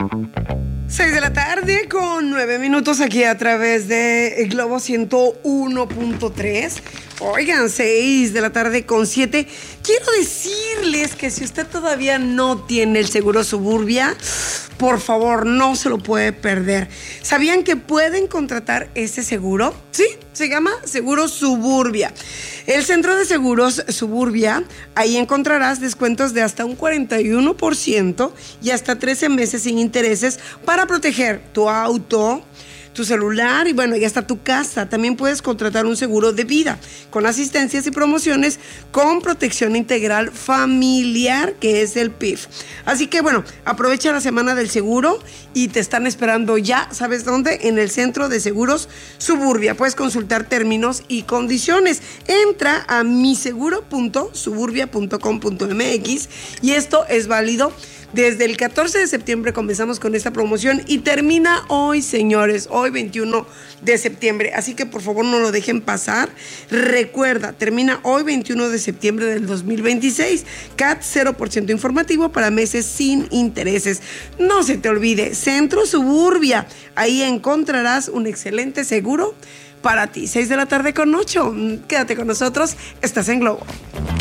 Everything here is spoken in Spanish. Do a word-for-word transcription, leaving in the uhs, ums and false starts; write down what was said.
seis de la tarde con nueve minutos aquí a través de Globo ciento uno punto tres. Oigan, seis de la tarde con siete. Quiero decirles que si usted todavía no tiene el seguro Suburbia, por favor, no se lo puede perder. ¿Sabían que pueden contratar ese seguro? Sí, se llama Seguro Suburbia. El Centro de Seguros Suburbia, ahí encontrarás descuentos de hasta un cuarenta y uno por ciento y hasta trece meses sin intereses para proteger tu auto, tu celular y bueno, ya está tu casa. También puedes contratar un seguro de vida con asistencias y promociones con protección integral familiar, que es el P I F. Así que bueno, aprovecha la semana del seguro y te están esperando ya, ¿sabes dónde? En el Centro de Seguros Suburbia. Puedes consultar términos y condiciones. Entra a miseguro punto suburbia punto com punto m x y esto es válido. Desde el catorce de septiembre comenzamos con esta promoción y termina hoy, señores, hoy veintiuno de septiembre. Así que por favor no lo dejen pasar. Recuerda, termina hoy veintiuno de septiembre del dos mil veintiséis. C A T cero por ciento informativo para meses sin intereses. No se te olvide, Centro Suburbia. Ahí encontrarás un excelente seguro para ti. seis de la tarde con ocho. Quédate con nosotros. Estás en Globo.